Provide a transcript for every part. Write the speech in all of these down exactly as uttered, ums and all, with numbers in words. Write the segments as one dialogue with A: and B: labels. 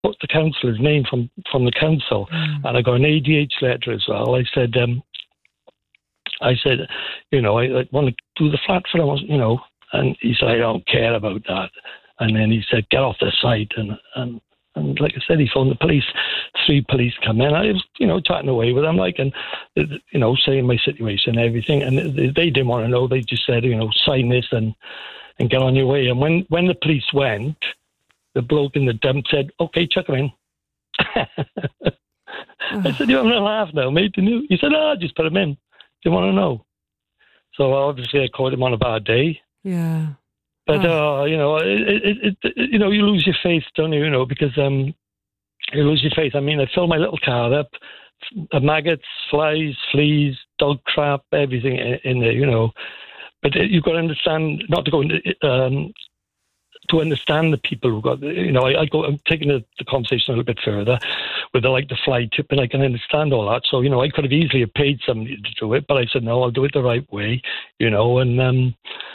A: put the councillor's name from, from the council, mm. and I got an A D H letter as well. I said, um, I said, you know, I, I want to do the flat for him, you know, and he said, I don't care about that. And then he said, get off the site, and and. And like I said, he phoned the police. Three police come in. I was, you know, chatting away with them, like, and, you know, saying my situation and everything. And they, they didn't want to know. They just said, you know, sign this and, and get on your way. And when, when the police went, the bloke in the dump said, okay, chuck her in. I said, you're having a laugh now, mate. Didn't you? He said, oh, just put him in. Didn't want to know. So obviously I caught him on a bad day.
B: Yeah.
A: But, uh, you know, it, it, it, you know, you lose your faith, don't you, you know, because um, you lose your faith. I mean, I fill my little car up, maggots, flies, fleas, dog crap, everything in, in there, you know. But you've got to understand, not to go into, um, to understand the people who got, you know, I, I go, I'm taking the, the conversation a little bit further with the, like the fly tip, and I can understand all that. So, you know, I could have easily have paid somebody to do it, but I said, no, I'll do it the right way, you know, and, um,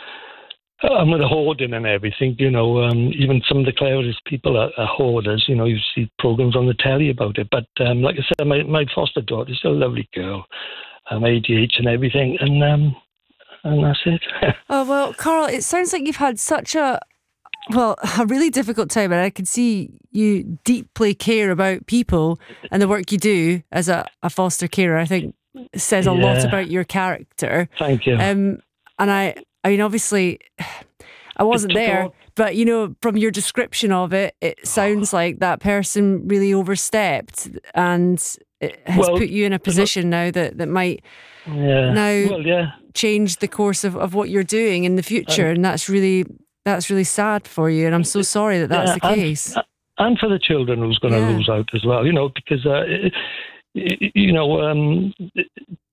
A: and with the hoarding and everything, you know, um, even some of the cleverest people are, are hoarders. You know, you see programs on the telly about it. But um, like I said, my, my foster daughter's still a lovely girl, um, A D H and everything, and um, and that's it.
B: Oh, well, Carl, it sounds like you've had such a, well, a really difficult time, and I can see you deeply care about people and the work you do as a, a foster carer. I think it says a yeah. lot about your character.
A: Thank you.
B: Um, and I... I mean, obviously, I wasn't there, all... but, you know, from your description of it, it sounds like that person really overstepped, and it has well, put you in a position now that, that might yeah. now well, yeah. change the course of, of what you're doing in the future. Um, and that's really, that's really sad for you. And I'm so sorry that that's yeah, the case.
A: And, and for the children who's going to yeah. lose out as well, you know, because, uh, it, it, you know, um, it,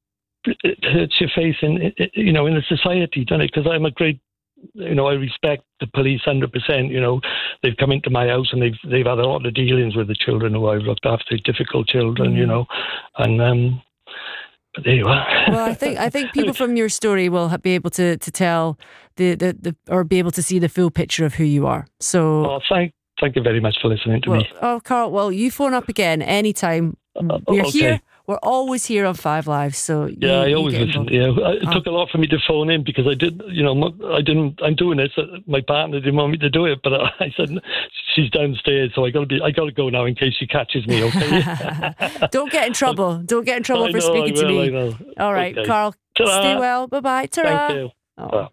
A: it hurts your faith in, you know, in the society, doesn't it? Because I'm a great, you know, I respect the police one hundred percent. You know, they've come into my house and they've they've had a lot of dealings with the children who I've looked after, difficult children, mm. you know, and um, but there you are.
B: Well, I think I think people from your story will be able to to tell the, the, the or be able to see the full picture of who you are. So,
A: oh, thank thank you very much for listening to
B: well,
A: me.
B: Oh, Carl, well, you phone up again anytime. Uh, We're okay. here. We're always here on Five Live, so you,
A: yeah, I always listen to you. It oh. took a lot for me to phone in because I did, you know, I didn't. I'm doing this. My partner didn't want me to do it, but I said she's downstairs, so I got to be. I got to go now in case she catches me. Okay.
B: Don't get in trouble. Don't get in trouble
A: I
B: for
A: know,
B: speaking
A: I will,
B: to me.
A: I know.
B: All right,
A: okay.
B: Carl.
A: Ta-ra.
B: Stay well. Bye bye. Ta-ra.
A: Thank you.
B: Oh.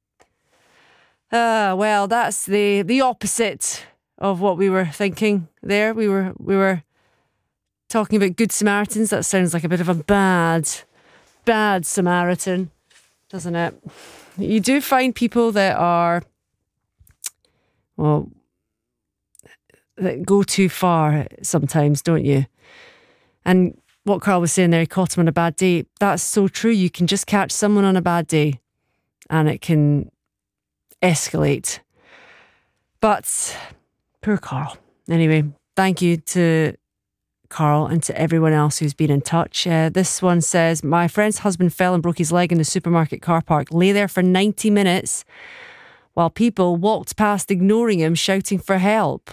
B: Uh, well, that's the the opposite of what we were thinking. There, we were we were. Talking about Good Samaritans, that sounds like a bit of a bad, bad Samaritan, doesn't it? You do find people that are, well, that go too far sometimes, don't you? And what Carl was saying there, he caught him on a bad day. That's so true. You can just catch someone on a bad day and it can escalate. But poor Carl. Anyway, thank you to Carl and to everyone else who's been in touch. Uh, this one says, my friend's husband fell and broke his leg in the supermarket car park, lay there for ninety minutes while people walked past ignoring him, shouting for help.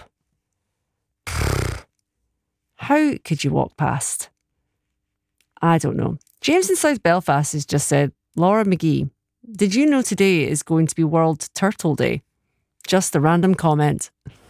B: How could you walk past? I don't know. James in South Belfast has just said, Laura McGee, did you know today is going to be World Turtle Day? Just a random comment.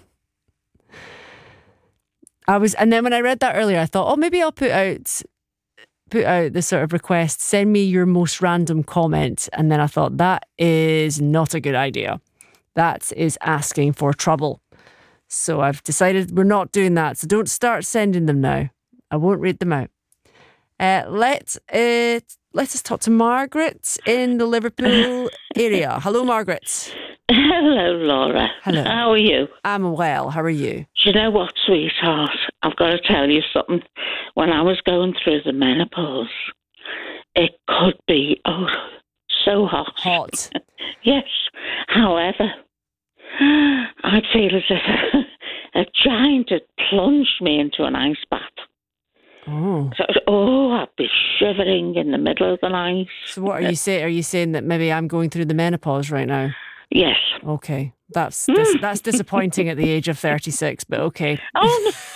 B: I was, and then when I read that earlier, I thought, oh, maybe I'll put out, put out the sort of request, send me your most random comment. And then I thought, that is not a good idea. That is asking for trouble. So I've decided we're not doing that. So don't start sending them now. I won't read them out. Uh, let it, let us talk to Margaret in the Liverpool area. Hello, Margaret.
C: Hello, Laura.
B: Hello.
C: How are you?
B: I'm well. How are you?
C: Do you know what, sweetheart? I've got to tell you something. When I was going through the menopause, it could be, oh, so hot.
B: Hot.
C: Yes. However, I'd feel as if a, a giant had plunged me into an ice bath.
B: Oh.
C: So, oh, I'd be shivering in the middle of the night.
B: So what are you saying? Are you saying that maybe I'm going through the menopause right now?
C: Yes.
B: Okay. That's dis- that's disappointing at the age of thirty-six, but okay.
C: Oh,